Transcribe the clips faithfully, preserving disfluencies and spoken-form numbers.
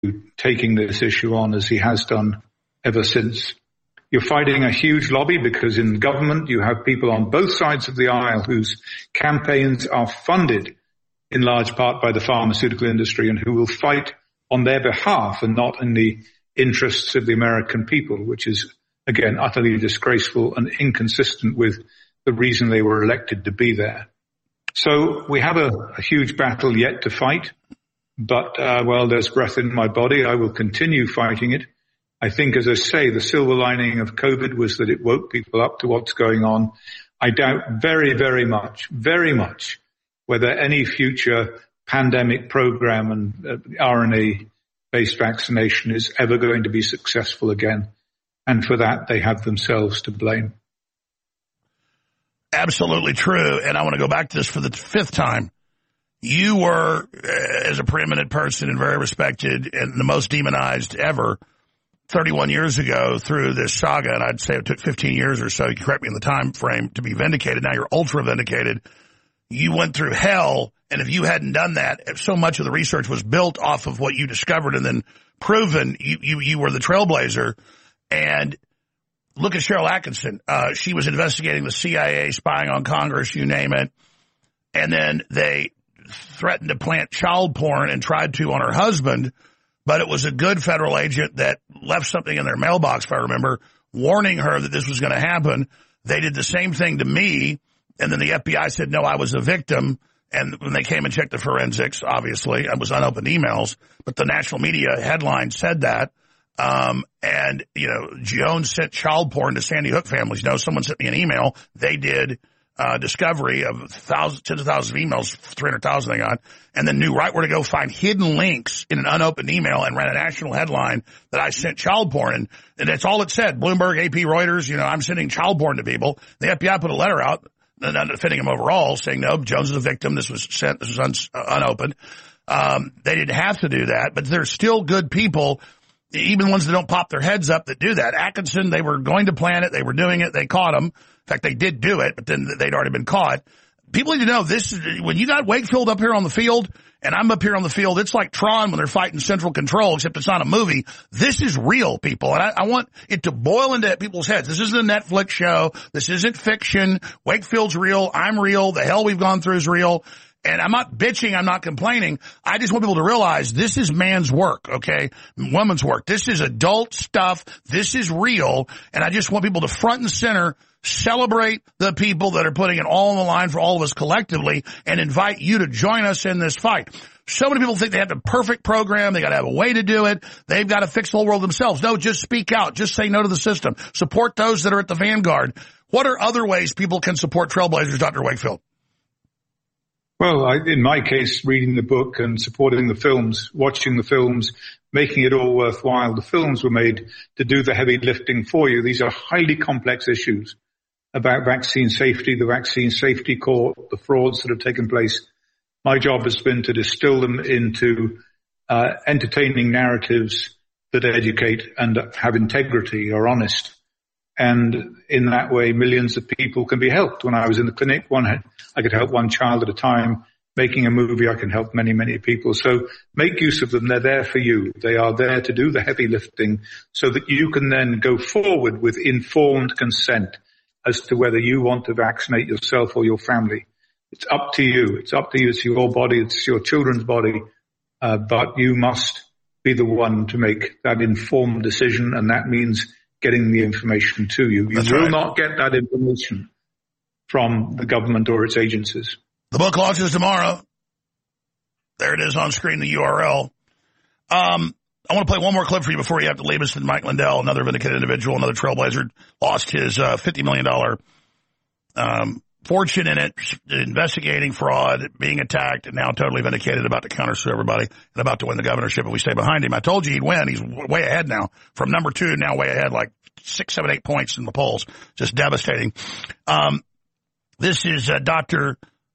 taking this issue on as he has done ever since. You're fighting a huge lobby because in government you have people on both sides of the aisle whose campaigns are funded in large part by the pharmaceutical industry and who will fight on their behalf and not in the interests of the American people, which is, again, utterly disgraceful and inconsistent with the reason they were elected to be there. So we have a, a huge battle yet to fight, but uh, while there's breath in my body, I will continue fighting it. I think, as I say, the silver lining of COVID was that it woke people up to what's going on. I doubt very, very much, very much whether any future pandemic program and uh, R N A-based vaccination is ever going to be successful again. And for that, they have themselves to blame. Absolutely true. And I want to go back to this for the fifth time. You were, as a preeminent person and very respected and the most demonized ever, thirty-one years ago through this saga, and I'd say it took fifteen years or so, you can correct me in the time frame, to be vindicated. Now you're ultra vindicated. You went through hell, and if you hadn't done that, if so much of the research was built off of what you discovered and then proven, you, you, you were the trailblazer. And look at Cheryl Atkinson. Uh, she was investigating the C I A, spying on Congress, you name it. And then they threatened to plant child porn and tried to on her husband. But it was a good federal agent that left something in their mailbox, if I remember, warning her that this was going to happen. They did the same thing to me. And then the F B I said, no, I was a victim. And when they came and checked the forensics, obviously, it was unopened emails. But the national media headline said that. Um, and, you know, Jones sent child porn to Sandy Hook families. No, someone sent me an email. They did uh, discovery of thousands, tens of thousands of emails, three hundred thousand they got, and then knew right where to go find hidden links in an unopened email and ran a national headline that I sent child porn. And, and that's all it said. Bloomberg, A P, Reuters, you know, I'm sending child porn to people. The F B I put a letter out, not defending him overall, saying, no, Jones is a victim. This was sent, this was un, uh, unopened. Um, they didn't have to do that, but there's still good people, even ones that don't pop their heads up, that do that. Atkinson, they were going to plan it. They were doing it. They caught him. In fact, they did do it, but then they'd already been caught. People need to know this is, when you got Wakefield up here on the field and I'm up here on the field, it's like Tron when they're fighting Central Control, except it's not a movie. This is real, people. And I, I want it to boil into people's heads. This isn't a Netflix show. This isn't fiction. Wakefield's real. I'm real. The hell we've gone through is real. And I'm not bitching, I'm not complaining. I just want people to realize this is man's work, okay? Woman's work. This is adult stuff. This is real. And I just want people to front and center celebrate the people that are putting it all on the line for all of us collectively and invite you to join us in this fight. So many people think they have the perfect program. They got to have a way to do it. They've got to fix the whole world themselves. No, just speak out. Just say no to the system. Support those that are at the vanguard. What are other ways people can support Trailblazers, Doctor Wakefield? Well, I, in my case, reading the book and supporting the films, watching the films, making it all worthwhile. The films were made to do the heavy lifting for you. These are highly complex issues about vaccine safety, the vaccine safety court, the frauds that have taken place. My job has been to distill them into uh, entertaining narratives that educate and have integrity, are honest. And in that way, millions of people can be helped. When I was in the clinic, one had, I could help one child at a time. Making a movie, I can help many, many people. So make use of them. They're there for you. They are there to do the heavy lifting so that you can then go forward with informed consent as to whether you want to vaccinate yourself or your family. It's up to you. It's up to you. It's your body. It's your children's body. Uh, but you must be the one to make that informed decision, and that means getting the information to you. You That's will right. not get that information from the government or its agencies. The book launches tomorrow. There it is on screen, the U R L. Um, I want to play one more clip for you before you have to leave us. Mike Lindell, another vindicated individual, another trailblazer, lost his uh, fifty million dollars um, fortune in it, investigating fraud, being attacked, and now totally vindicated, about to countersue everybody and about to win the governorship if we stay behind him. I told you he'd win. He's way ahead now. From number two, now way ahead, like six, seven, eight points in the polls. Just devastating. Um, this is uh, Doctor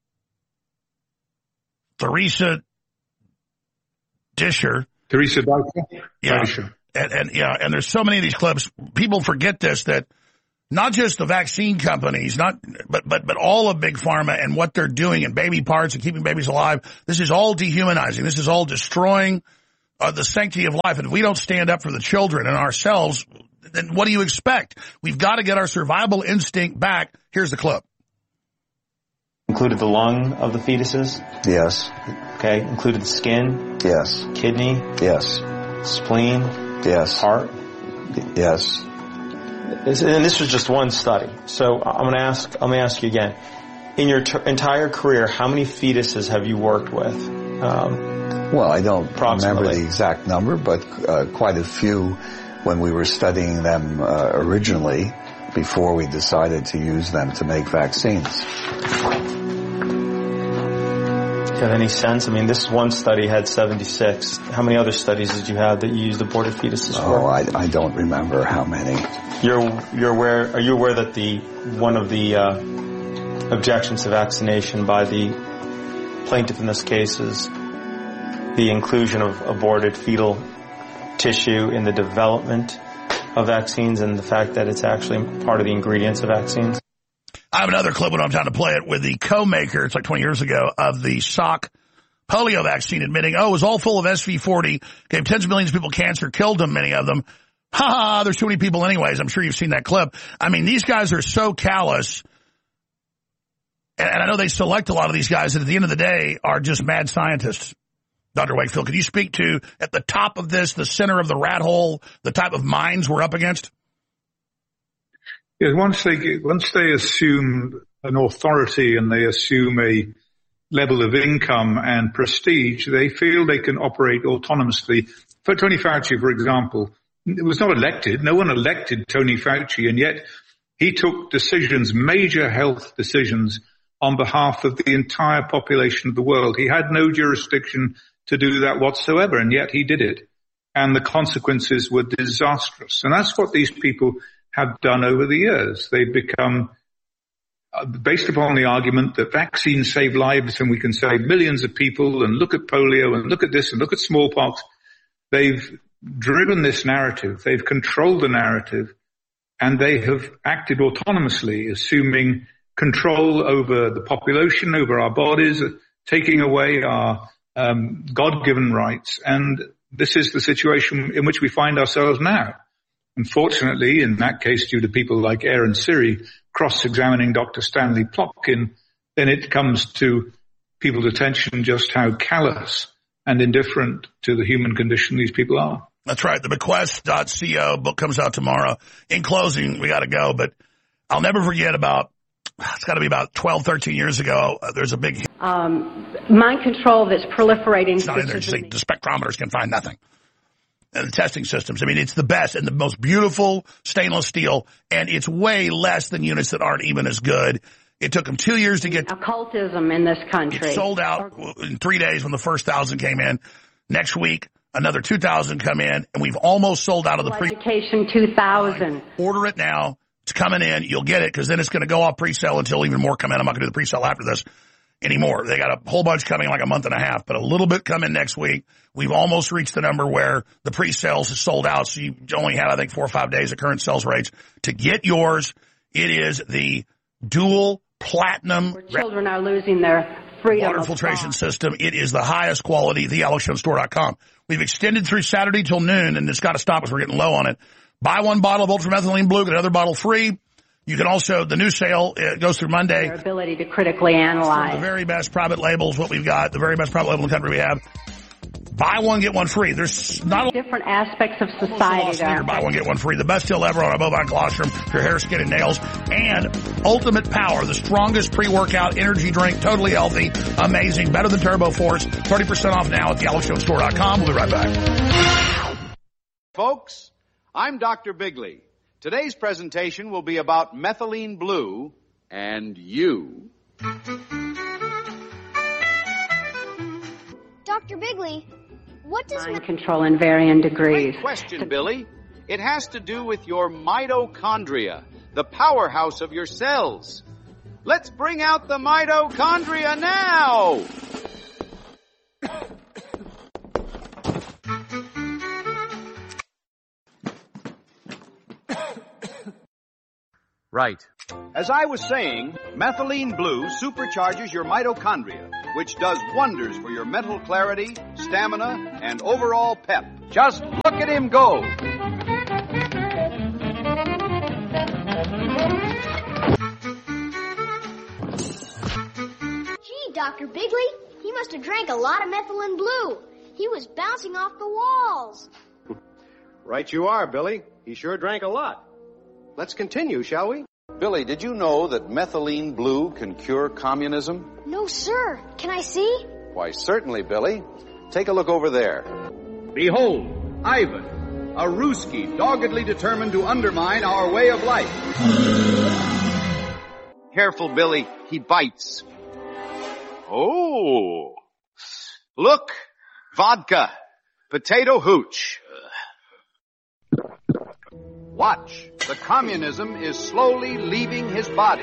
Theresa Disher. Teresa Dyker? Yeah. Dycher. And, and, yeah, and there's so many of these clips. People forget this, that not just the vaccine companies, not, but, but, but all of Big Pharma and what they're doing in baby parts and keeping babies alive. This is all dehumanizing. This is all destroying uh, the sanctity of life. And if we don't stand up for the children and ourselves, then what do you expect? We've got to get our survival instinct back. Here's the clip. Included the lung of the fetuses? Yes. Okay. Included the skin? Yes. Kidney? Yes. Spleen? Yes. Heart? Yes. And this was just one study. So I'm going to ask, I'm going to ask you again. In your t- entire career, how many fetuses have you worked with? Um, well, I don't remember the exact number, but uh, quite a few when we were studying them uh, originally before we decided to use them to make vaccines. Do you have any sense? I mean, this one study had seventy-six. How many other studies did you have that you used aborted fetuses for? Oh, I, I don't remember how many. You're you're aware? Are you aware that the one of the uh, objections to vaccination by the plaintiff in this case is the inclusion of aborted fetal tissue in the development of vaccines and the fact that it's actually part of the ingredients of vaccines? I have another clip when I'm trying to play it with the co-maker, it's like twenty years ago, of the Salk polio vaccine admitting, oh, it was all full of S V forty, gave tens of millions of people cancer, killed them, many of them. Ha ha, there's too many people anyways. I'm sure you've seen that clip. I mean, these guys are so callous. And I know they select a lot of these guys that at the end of the day are just mad scientists. Doctor Wakefield, can you speak to, at the top of this, the center of the rat hole, the type of minds we're up against? Yeah, once they once they assume an authority and they assume a level of income and prestige, they feel they can operate autonomously. For Tony Fauci, for example, it was not elected. No one elected Tony Fauci, and yet he took decisions, major health decisions, on behalf of the entire population of the world. He had no jurisdiction to do that whatsoever, and yet he did it. And the consequences were disastrous. And that's what these people have done over the years. They've become, uh, based upon the argument that vaccines save lives and we can save millions of people, and look at polio and look at this and look at smallpox. They've driven this narrative. They've controlled the narrative, and they have acted autonomously, assuming control over the population, over our bodies, taking away our um, God-given rights. And this is the situation in which we find ourselves now. Unfortunately, in that case, due to people like Aaron Siri cross-examining Doctor Stanley Plotkin, then it comes to people's attention just how callous and indifferent to the human condition these people are. That's right. The bequest dot co book comes out tomorrow. In closing, we got to go, but I'll never forget about, it's got to be about twelve, thirteen years ago, uh, there's a big... Um, mind control that's proliferating. It's not in there. Just like the spectrometers can find nothing. And the testing systems. I mean, it's the best and the most beautiful stainless steel, and it's way less than units that aren't even as good. It took them two years to get... Occultism in this country. It sold out in three days when the first thousand came in. Next week, another two thousand come in, and we've almost sold out of the pre... Education two thousand. Order it now. It's coming in. You'll get it, because then it's going to go off pre-sale until even more come in. I'm not going to do the pre-sale after this anymore. They got a whole bunch coming in like a month and a half, but a little bit come in next week. We've almost reached the number where the pre-sales is sold out, so you only have, I think, four or five days of current sales rates. To get yours, it is the dual platinum... Where children are losing their freedom water filtration system. It is the highest quality, the alex jones store dot com. We've extended through Saturday till noon, and it's got to stop us. We're getting low on it. Buy one bottle of ultramethylene blue, get another bottle free. You can also, the new sale, it goes through Monday. Their ability to critically analyze. The very best private labels, what we've got, the very best private label in the country we have. Buy one, get one free. There's not a different aspects of society there. Buy one, get one free. The best deal ever on a bovine colostrum for your hair, skin, and nails. And Ultimate Power, the strongest pre-workout energy drink, totally healthy, amazing, better than Turbo Force. thirty percent off now at the alex jones store dot com. We'll be right back. Folks, I'm Doctor Bigley. Today's presentation will be about methylene blue and you. Doctor Bigley, what does... Mind control in varying degrees. Great question, Billy. It has to do with your mitochondria, the powerhouse of your cells. Let's bring out the mitochondria now! Right. As I was saying, methylene blue supercharges your mitochondria, which does wonders for your mental clarity, stamina, and overall pep. Just look at him go. Gee, Doctor Bigley, he must have drank a lot of methylene blue. He was bouncing off the walls. Right you are, Billy. He sure drank a lot. Let's continue, shall we? Billy, did you know that methylene blue can cure communism? No, sir. Can I see? Why, certainly, Billy. Take a look over there. Behold, Ivan, a Ruski doggedly determined to undermine our way of life. Careful, Billy. He bites. Oh. Look. Vodka. Potato hooch. Watch. The communism is slowly leaving his body.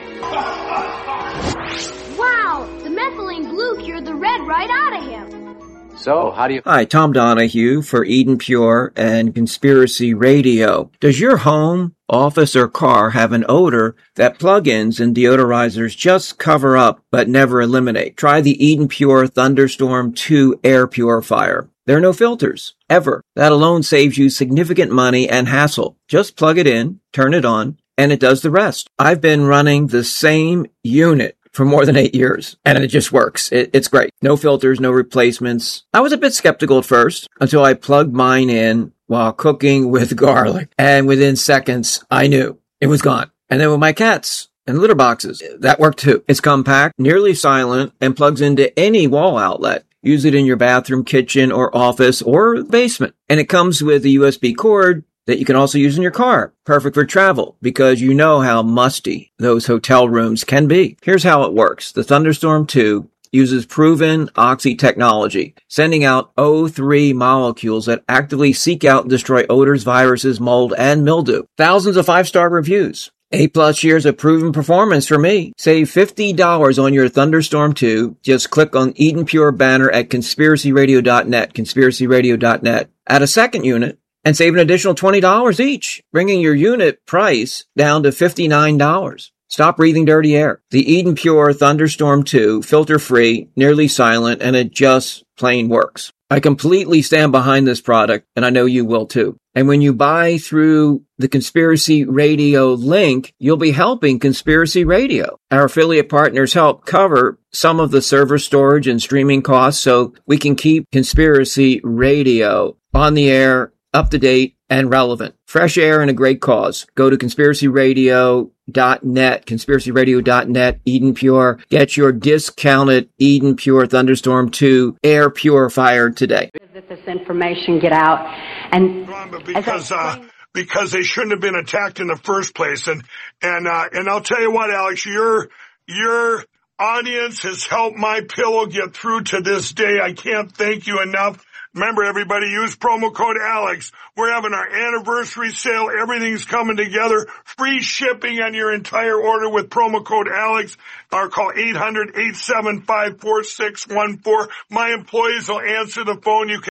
Wow! The methylene blue cured the red right out of him. So, how do you... Hi, Tom Donahue for Eden Pure and Conspiracy Radio. Does your home, office, or car have an odor that plug-ins and deodorizers just cover up but never eliminate? Try the Eden Pure Thunderstorm two air purifier. There are no filters, ever. That alone saves you significant money and hassle. Just plug it in, turn it on, and it does the rest. I've been running the same unit for more than eight years, and it just works. It, it's great. No filters, no replacements. I was a bit skeptical at first until I plugged mine in while cooking with garlic, and within seconds, I knew it was gone. And then with my cats and litter boxes, that worked too. It's compact, nearly silent, and plugs into any wall outlet. Use it in your bathroom, kitchen, or office, or basement. And it comes with a U S B cord that you can also use in your car. Perfect for travel, because you know how musty those hotel rooms can be. Here's how it works. The Thunderstorm two uses proven Oxy technology, sending out O three molecules that actively seek out and destroy odors, viruses, mold, and mildew. Thousands of five-star reviews. Eight plus years of proven performance for me. Save fifty dollars on your Thunderstorm two. Just click on Eden Pure banner at conspiracy radio dot net, conspiracy radio dot net. Add a second unit and save an additional twenty dollars each, bringing your unit price down to fifty-nine dollars. Stop breathing dirty air. The Eden Pure Thunderstorm two, filter-free, nearly silent, and it just plain works. I completely stand behind this product, and I know you will too. And when you buy through the Conspiracy Radio link, you'll be helping Conspiracy Radio. Our affiliate partners help cover some of the server storage and streaming costs so we can keep Conspiracy Radio on the air, up to date, and relevant. Fresh air and a great cause. Go to conspiracy radio dot net, conspiracy radio dot net, Eden Pure. Get your discounted Eden Pure Thunderstorm two air purifier today. That this information get out, and because uh, because they shouldn't have been attacked in the first place, and and uh, and I'll tell you what, Alex, your your audience has helped My Pillow get through to this day. I can't thank you enough. Remember, everybody, use promo code Alex. We're having our anniversary sale. Everything's coming together. Free shipping on your entire order with promo code Alex. Or call eight hundred, eight seven five, four six one four. My employees will answer the phone. You can